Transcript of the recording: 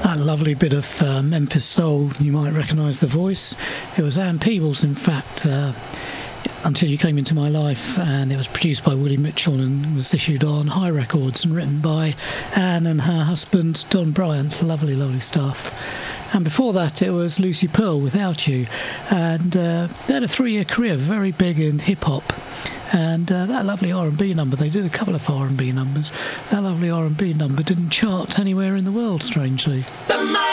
That lovely bit of Memphis soul, you might recognise the voice. It was Ann Peebles, in fact, Until You Came Into My Life, and it was produced by Willie Mitchell and was issued on High Records and written by Ann and her husband Don Bryant. Lovely, lovely stuff. And before that it was Lucy Pearl, Without You, and they had a 3-year career, very big in hip-hop. And that lovely R&B number, they did a couple of R&B numbers, that lovely R&B number didn't chart anywhere in the world, strangely.